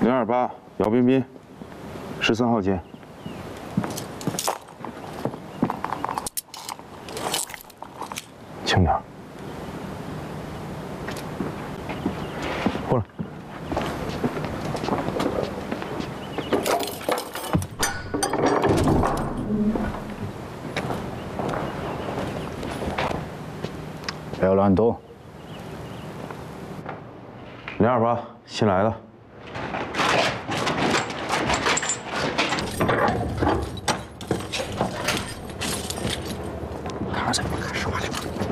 028姚彬彬，13号间。轻点。过来。 不要乱动。 028新来的。